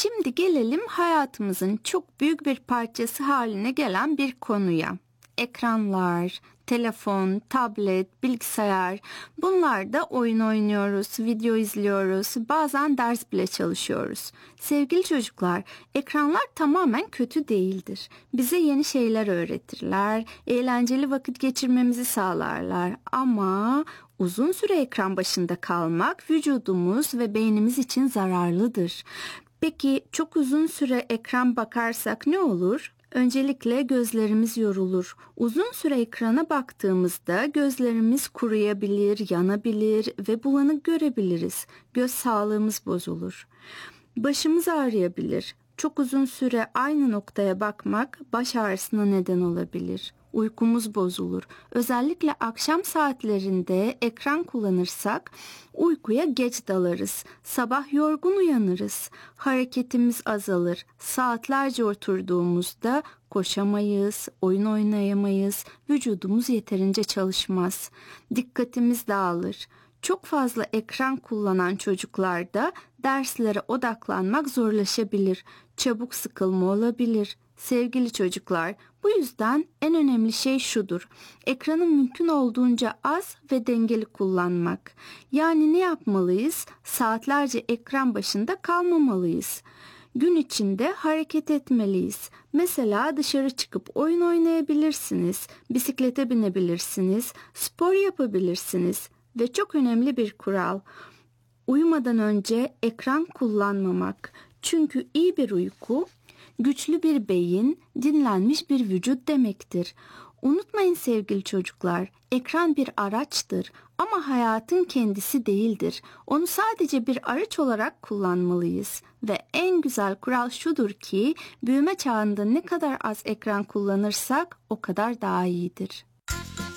Şimdi gelelim hayatımızın çok büyük bir parçası haline gelen bir konuya. Ekranlar, telefon, tablet, bilgisayar, bunlarda oyun oynuyoruz, video izliyoruz, bazen ders bile çalışıyoruz. Sevgili çocuklar, ekranlar tamamen kötü değildir. Bize yeni şeyler öğretirler, eğlenceli vakit geçirmemizi sağlarlar ama uzun süre ekran başında kalmak vücudumuz ve beynimiz için zararlıdır. Peki çok uzun süre ekran bakarsak ne olur? Öncelikle gözlerimiz yorulur. Uzun süre ekrana baktığımızda gözlerimiz kuruyabilir, yanabilir ve bulanık görebiliriz. Göz sağlığımız bozulur. Başımız ağrıyabilir. Çok uzun süre aynı noktaya bakmak baş ağrısına neden olabilir. Uykumuz bozulur. Özellikle akşam saatlerinde ekran kullanırsak uykuya geç dalarız. Sabah yorgun uyanırız. Hareketimiz azalır. Saatlerce oturduğumuzda koşamayız, oyun oynayamayız. Vücudumuz yeterince çalışmaz. Dikkatimiz dağılır. Çok fazla ekran kullanan çocuklarda derslere odaklanmak zorlaşabilir. Çabuk sıkılma olabilir. Sevgili çocuklar, bu yüzden en önemli şey şudur. Ekranı mümkün olduğunca az ve dengeli kullanmak. Yani ne yapmalıyız? Saatlerce ekran başında kalmamalıyız. Gün içinde hareket etmeliyiz. Mesela dışarı çıkıp oyun oynayabilirsiniz, bisiklete binebilirsiniz, spor yapabilirsiniz. Ve çok önemli bir kural, uyumadan önce ekran kullanmamak. Çünkü iyi bir uyku, güçlü bir beyin, dinlenmiş bir vücut demektir. Unutmayın sevgili çocuklar, ekran bir araçtır ama hayatın kendisi değildir. Onu sadece bir araç olarak kullanmalıyız. Ve en güzel kural şudur ki, büyüme çağında ne kadar az ekran kullanırsak o kadar daha iyidir.